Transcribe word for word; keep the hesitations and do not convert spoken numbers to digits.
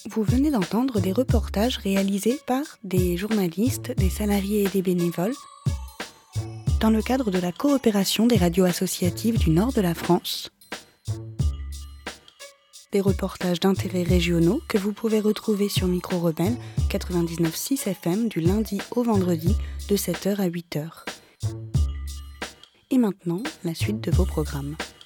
Vous venez d'entendre des reportages réalisés par des journalistes, des salariés et des bénévoles dans le cadre de la coopération des radios associatives du nord de la France. Des reportages d'intérêts régionaux que vous pouvez retrouver sur Micro Rebelle quatre-vingt-dix-neuf virgule six F M du lundi au vendredi de sept heures à huit heures. Et maintenant, la suite de vos programmes.